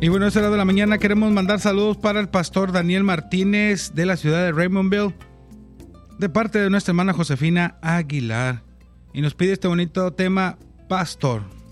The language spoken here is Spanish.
Y bueno, a esta hora de la mañana queremos mandar saludos para el pastor Daniel Martínez de la ciudad de Raymondville, de parte de nuestra hermana Josefina Aguilar. Y nos pide este bonito tema, Pastor.